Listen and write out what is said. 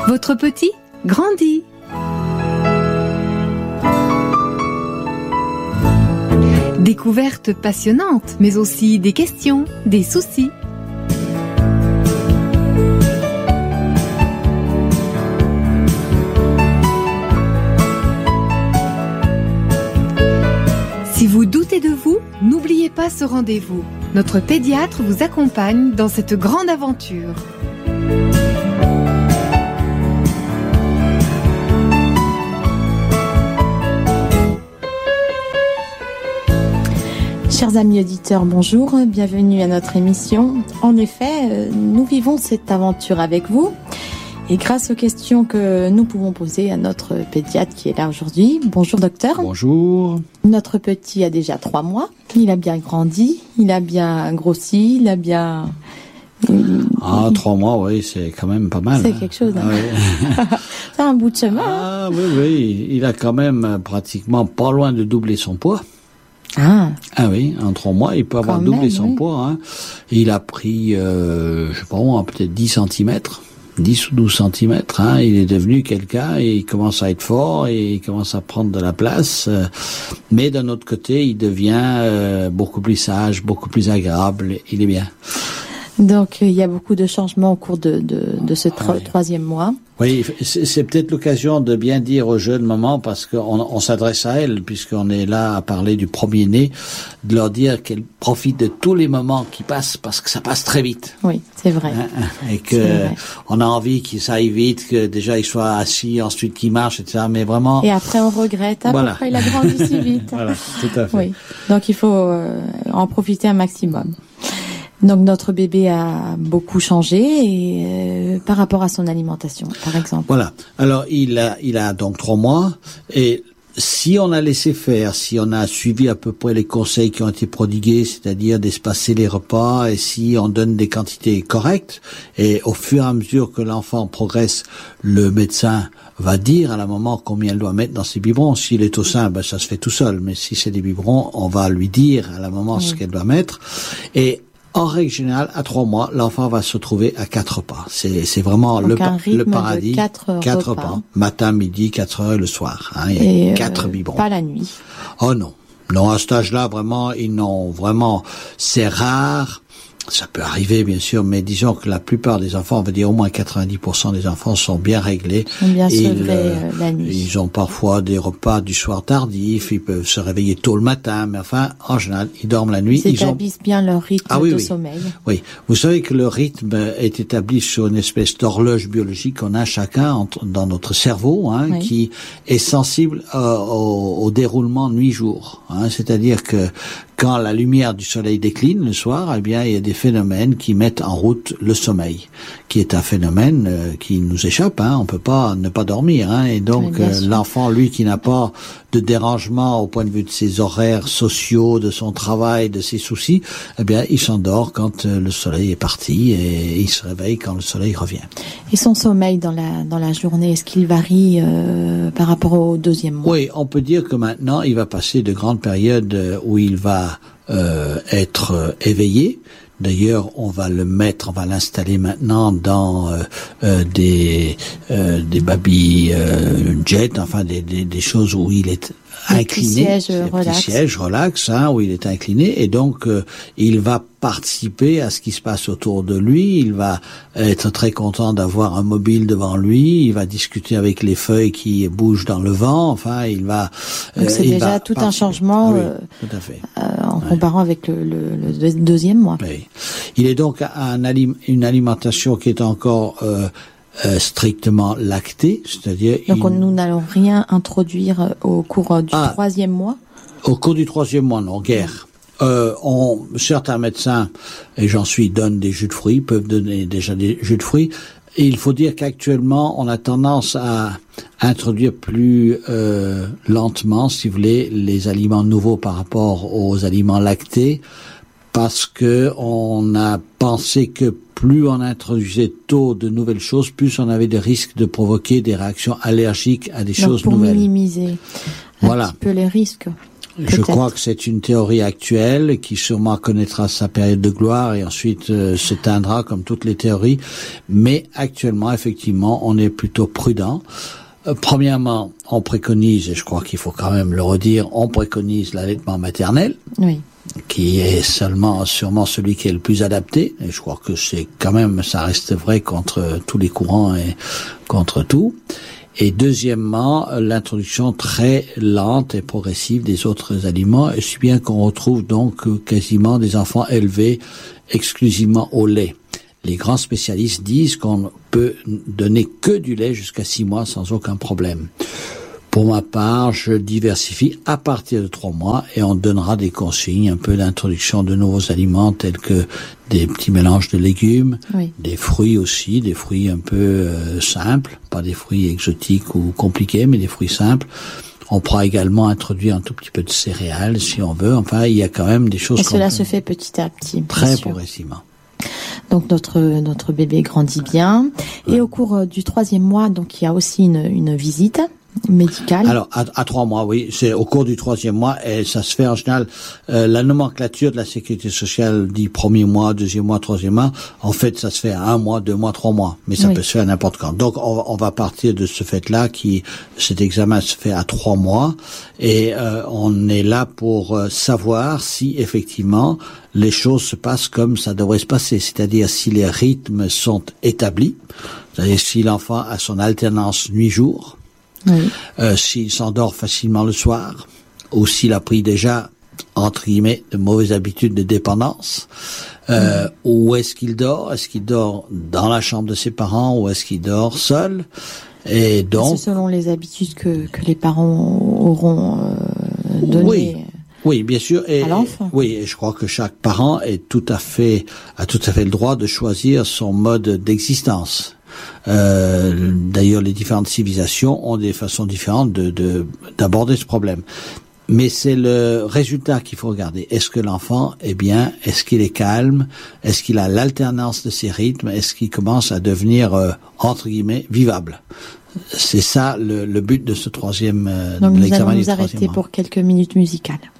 Votre petit grandit. Découvertes passionnantes, mais aussi des questions, des soucis. Si vous doutez de vous, n'oubliez pas ce rendez-vous. Notre pédiatre vous accompagne dans cette grande aventure. Chers amis auditeurs, bonjour, bienvenue à notre émission. En effet, nous vivons cette aventure avec vous et grâce aux questions que nous pouvons poser à notre pédiatre qui est là aujourd'hui. Bonjour docteur. Bonjour. Notre petit a déjà 3 mois, il a bien grandi, il a bien grossi, il a bien... 3 mois, oui, c'est quand même pas mal. C'est quelque chose. Hein. Oui. C'est un bout de chemin. Ah oui, il a quand même pratiquement pas loin de doubler son poids. Ah oui, en 3 mois, il peut avoir doublé son poids. Hein. Il a pris, je sais pas, peut-être 10 cm, 10 ou 12 cm. Hein. Il est devenu quelqu'un et il commence à être fort et il commence à prendre de la place. Mais d'un autre côté, il devient beaucoup plus sage, beaucoup plus agréable. Il est bien. Donc, il y a beaucoup de changements au cours de ce 3e mois. Oui, c'est peut-être l'occasion de bien dire aux jeunes mamans, parce qu'on s'adresse à elles, puisqu'on est là à parler du premier-né, de leur dire qu'elles profitent de tous les moments qui passent, parce que ça passe très vite. Oui, c'est vrai. Et que on a envie que ça aille vite, que déjà il soit assis, ensuite qu'il marche, etc. Mais vraiment... Et après on regrette, voilà. Pourquoi il a grandi si vite. Voilà, tout à fait. Oui, donc il faut en profiter un maximum. Donc notre bébé a beaucoup changé et par rapport à son alimentation, par exemple. Voilà. Alors il a donc 3 mois et si on a laissé faire, si on a suivi à peu près les conseils qui ont été prodigués, c'est-à-dire d'espacer les repas et si on donne des quantités correctes et au fur et à mesure que l'enfant progresse, le médecin va dire à la maman combien elle doit mettre dans ses biberons. S'il est au sein, ça se fait tout seul. Mais si c'est des biberons, on va lui dire à la maman ce qu'elle doit mettre. Et en règle générale, à 3 mois, l'enfant va se trouver à 4 repas. C'est vraiment le paradis. 4 repas. Matin, midi, 4 heures le soir. Hein, et 4 biberons. Pas la nuit. Oh non. Non, à cet âge-là, vraiment, c'est rare. Ça peut arriver, bien sûr, mais disons que la plupart des enfants, on va dire au moins 90% des enfants sont bien réglés. Ils sont bien sevrés la nuit. Ils ont parfois des repas du soir tardif, ils peuvent se réveiller tôt le matin, mais enfin, en général, ils dorment la nuit. Ils établissent bien leur rythme de sommeil. Oui. Vous savez que le rythme est établi sur une espèce d'horloge biologique qu'on a chacun dans notre cerveau, qui est sensible au déroulement nuit-jour. C'est-à-dire que quand la lumière du soleil décline le soir, eh bien, il y a des phénomènes qui mettent en route le sommeil, qui est un phénomène qui nous échappe. On peut pas ne pas dormir. Et donc, l'enfant, lui, qui n'a pas de dérangement au point de vue de ses horaires sociaux, de son travail, de ses soucis, eh bien, il s'endort quand le soleil est parti et il se réveille quand le soleil revient. Et son sommeil dans la journée, est-ce qu'il varie par rapport au 2e mois? Oui, on peut dire que maintenant, il va passer de grandes périodes où il va être éveillé. D'ailleurs, on va l'installer maintenant dans des baby jets, enfin des choses où il est incliné, petit siège relax, où il est incliné, et donc il va participer à ce qui se passe autour de lui. Il va être très content d'avoir un mobile devant lui. Il va discuter avec les feuilles qui bougent dans le vent. Enfin, il va. Donc c'est déjà tout un changement tout à fait. En comparant avec le 2e mois. Oui. Il est donc à une alimentation qui est encore strictement lactée, c'est-à-dire... Donc nous n'allons rien introduire au cours du 3e mois? Au cours du 3e mois, non, guère. Certains médecins, et j'en suis, donnent des jus de fruits, peuvent donner déjà des jus de fruits. Et il faut dire qu'actuellement, on a tendance à introduire plus lentement, si vous voulez, les aliments nouveaux par rapport aux aliments lactés, parce que on a pensé que plus on introduisait tôt de nouvelles choses, plus on avait des risques de provoquer des réactions allergiques à des choses nouvelles. Pour minimiser un petit peu les risques. Je crois que c'est une théorie actuelle qui sûrement connaîtra sa période de gloire et ensuite s'éteindra comme toutes les théories. Mais actuellement, effectivement, on est plutôt prudent. Premièrement, on préconise, et je crois qu'il faut quand même le redire, on préconise l'allaitement maternel. Oui. Qui est sûrement celui qui est le plus adapté. Et je crois que c'est quand même, ça reste vrai contre tous les courants et contre tout. Et deuxièmement, l'introduction très lente et progressive des autres aliments, et si bien qu'on retrouve donc quasiment des enfants élevés exclusivement au lait. Les grands spécialistes disent qu'on peut donner que du lait jusqu'à 6 mois sans aucun problème. Pour ma part, je diversifie à partir de 3 mois et on donnera des consignes, un peu d'introduction de nouveaux aliments tels que des petits mélanges de légumes, oui. Des fruits aussi, des fruits un peu simples, pas des fruits exotiques ou compliqués, mais des fruits simples. On pourra également introduire un tout petit peu de céréales si on veut. Enfin, il y a quand même des choses. Et cela se fait petit à petit. Très progressivement. Donc notre bébé grandit bien. Ouais. Et au cours du 3e mois, donc il y a aussi une visite médicale. Alors à 3 mois, oui, c'est au cours du 3e mois et ça se fait en général. La nomenclature de la sécurité sociale dit 1er mois, 2e mois, 3e mois. En fait, ça se fait à 1 mois, 2 mois, 3 mois, mais ça peut se faire à n'importe quand. Donc on va partir de ce fait-là cet examen se fait à 3 mois et on est là pour savoir si effectivement les choses se passent comme ça devrait se passer, c'est-à-dire si les rythmes sont établis, c'est-à-dire si l'enfant a son alternance nuit-jour. Oui. S'il s'endort facilement le soir, ou s'il a pris déjà, entre guillemets, de mauvaises habitudes de dépendance, où est-ce qu'il dort? Est-ce qu'il dort dans la chambre de ses parents ou est-ce qu'il dort seul? Et donc, c'est selon les habitudes que les parents auront données. Oui, bien sûr. Et, à l'enfant. Oui, et je crois que chaque parent a tout à fait le droit de choisir son mode d'existence. D'ailleurs, les différentes civilisations ont des façons différentes d'aborder ce problème. Mais c'est le résultat qu'il faut regarder. Est-ce que l'enfant est bien? Est-ce qu'il est calme? Est-ce qu'il a l'alternance de ses rythmes? Est-ce qu'il commence à devenir, entre guillemets, vivable? C'est ça le but de ce 3e, Donc de l'examen du 3e mois. nous allons nous arrêter pour quelques minutes musicales.